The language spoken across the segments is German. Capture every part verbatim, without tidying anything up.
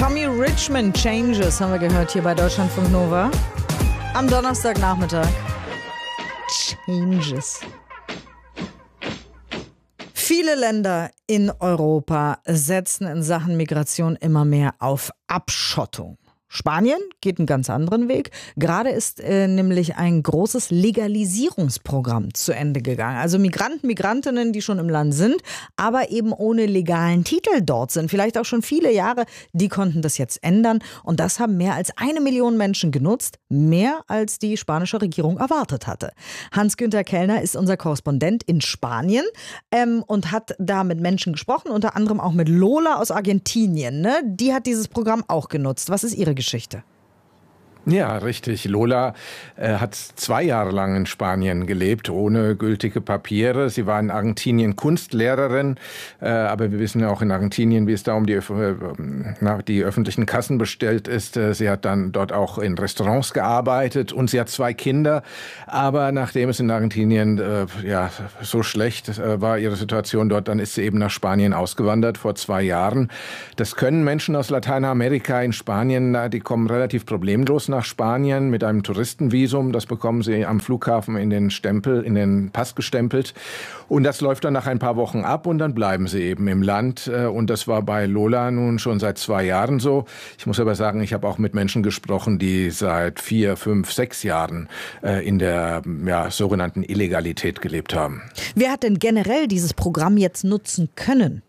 Tommy Richmond, Changes, haben wir gehört hier bei Deutschlandfunk Nova. Am Donnerstagnachmittag. Changes. Viele Länder in Europa setzen in Sachen Migration immer mehr auf Abschottung. Spanien geht einen ganz anderen Weg. Gerade ist äh, nämlich ein großes Legalisierungsprogramm zu Ende gegangen. Also Migranten, Migrantinnen, die schon im Land sind, aber eben ohne legalen Titel dort sind. Vielleicht auch schon viele Jahre, die konnten das jetzt ändern. Und das haben mehr als eine Million Menschen genutzt. Mehr als die spanische Regierung erwartet hatte. Hans-Günther Kellner ist unser Korrespondent in Spanien ähm, und hat da mit Menschen gesprochen, unter anderem auch mit Lola aus Argentinien. Ne? Die hat dieses Programm auch genutzt. Was ist ihre Geschichte? Geschichte. Ja, richtig. Lola äh, hat zwei Jahre lang in Spanien gelebt, ohne gültige Papiere. Sie war in Argentinien Kunstlehrerin, äh, aber wir wissen ja auch in Argentinien, wie es da um die, äh, na, die öffentlichen Kassen bestellt ist. Äh, sie hat dann dort auch in Restaurants gearbeitet und sie hat zwei Kinder. Aber nachdem es in Argentinien äh, ja so schlecht äh, war, ihre Situation dort, dann ist sie eben nach Spanien ausgewandert vor zwei Jahren. Das können Menschen aus Lateinamerika in Spanien, die kommen relativ problemlos nach Spanien mit einem Touristenvisum. Das bekommen sie am Flughafen in den Stempel, in den Pass gestempelt. Und das läuft dann nach ein paar Wochen ab und dann bleiben sie eben im Land. Und das war bei Lola nun schon seit zwei Jahren so. Ich muss aber sagen, ich habe auch mit Menschen gesprochen, die seit vier, fünf, sechs Jahren in der ja, sogenannten Illegalität gelebt haben. Wer hat denn generell dieses Programm jetzt nutzen können?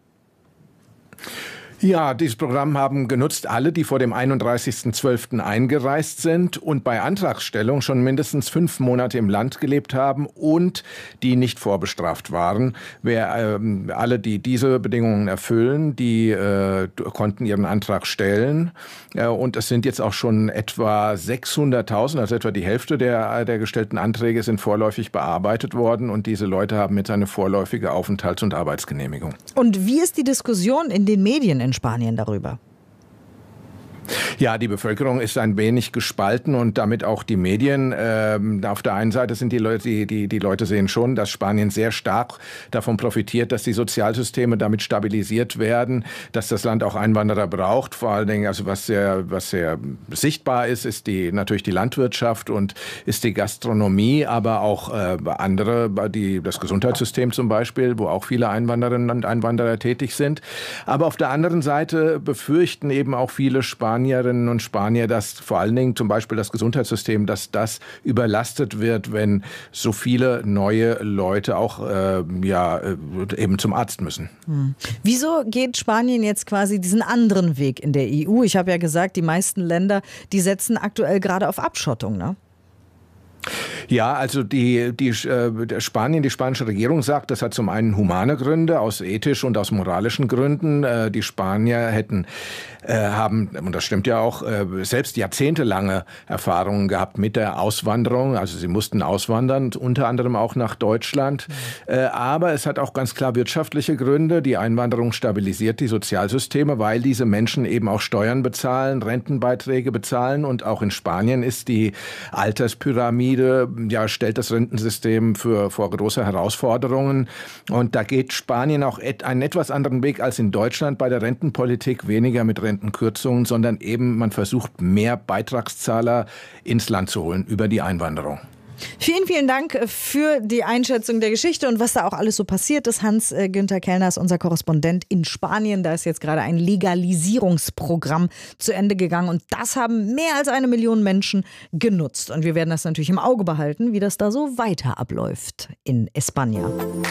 Ja, dieses Programm haben genutzt alle, die vor dem einunddreißigsten zwölften eingereist sind und bei Antragstellung schon mindestens fünf Monate im Land gelebt haben und die nicht vorbestraft waren. Wer, ähm, alle, die diese Bedingungen erfüllen, die äh, konnten ihren Antrag stellen. Äh, und es sind jetzt auch schon etwa sechshunderttausend, also etwa die Hälfte der, der gestellten Anträge sind vorläufig bearbeitet worden. Und diese Leute haben jetzt eine vorläufige Aufenthalts- und Arbeitsgenehmigung. Und wie ist die Diskussion in den Medien in Spanien darüber? Ja, die Bevölkerung ist ein wenig gespalten und damit auch die Medien. Ähm, auf der einen Seite sind die Leute, die, die, die Leute sehen schon, dass Spanien sehr stark davon profitiert, dass die Sozialsysteme damit stabilisiert werden, dass das Land auch Einwanderer braucht. Vor allen Dingen, also was sehr, was sehr sichtbar ist, ist die, natürlich die Landwirtschaft und ist die Gastronomie, aber auch äh, andere, die, das Gesundheitssystem zum Beispiel, wo auch viele Einwanderinnen und Einwanderer tätig sind. Aber auf der anderen Seite befürchten eben auch viele Spanier, Spanierinnen und Spanier, dass vor allen Dingen zum Beispiel das Gesundheitssystem, dass das überlastet wird, wenn so viele neue Leute auch äh, ja, eben zum Arzt müssen. Hm. Wieso geht Spanien jetzt quasi diesen anderen Weg in der E U? Ich habe ja gesagt, die meisten Länder, die setzen aktuell gerade auf Abschottung, ne? Ja, also die, die äh, Spanien, die spanische Regierung sagt, das hat zum einen humane Gründe, aus ethischen und aus moralischen Gründen. Äh, die Spanier hätten, äh, haben, und das stimmt ja auch, äh, selbst jahrzehntelange Erfahrungen gehabt mit der Auswanderung. Also sie mussten auswandern, unter anderem auch nach Deutschland. Mhm. Äh, aber es hat auch ganz klar wirtschaftliche Gründe. Die Einwanderung stabilisiert die Sozialsysteme, weil diese Menschen eben auch Steuern bezahlen, Rentenbeiträge bezahlen. Und auch in Spanien ist die Alterspyramide ja, stellt das Rentensystem für, vor große Herausforderungen. Und da geht Spanien auch et, einen etwas anderen Weg als in Deutschland bei der Rentenpolitik, weniger mit Rentenkürzungen, sondern eben man versucht, mehr Beitragszahler ins Land zu holen über die Einwanderung. Vielen, vielen Dank für die Einschätzung der Geschichte und was da auch alles so passiert ist. Hans-Günther Kellner ist unser Korrespondent in Spanien. Da ist jetzt gerade ein Legalisierungsprogramm zu Ende gegangen und das haben mehr als eine Million Menschen genutzt. Und wir werden das natürlich im Auge behalten, wie das da so weiter abläuft in España.